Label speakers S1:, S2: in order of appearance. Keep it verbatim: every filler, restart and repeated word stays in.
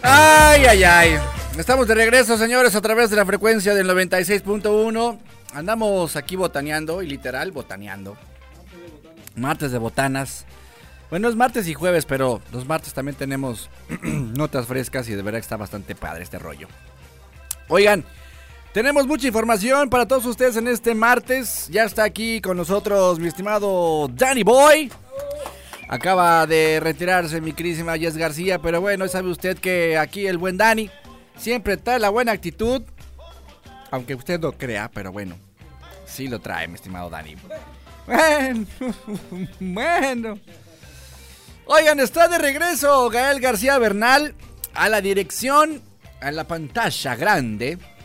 S1: Ay, ay, ay. Estamos de regreso, señores, a través de la frecuencia del noventa y seis punto uno. Andamos aquí botaneando, y literal, botaneando. Martes de botanas. Bueno, es martes y jueves, pero los martes también tenemos notas frescas y de verdad que está bastante padre este rollo. Oigan, tenemos mucha información para todos ustedes en este martes. Ya está aquí con nosotros mi estimado Danny Boy. Acaba de retirarse mi queridísima Jess García, pero bueno, sabe usted que aquí el buen Danny siempre trae la buena actitud. Aunque usted no crea, pero bueno, sí lo trae mi estimado Danny. Bueno, bueno. Oigan, está de regreso Gael García Bernal a la dirección, a la pantalla grande.